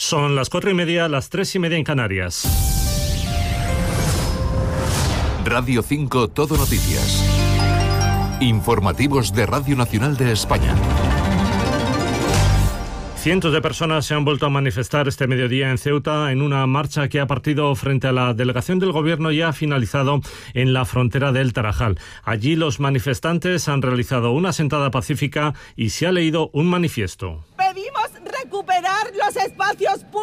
Son las 4:30, las 3:30 en Canarias. Radio 5 Todo Noticias. Informativos de Radio Nacional de España. Cientos de personas se han vuelto a manifestar este mediodía en Ceuta en una marcha que ha partido frente a la delegación del Gobierno y ha finalizado en la frontera del Tarajal. Allí los manifestantes han realizado una sentada pacífica y se ha leído un manifiesto. Pedimos recuperar los espacios públicos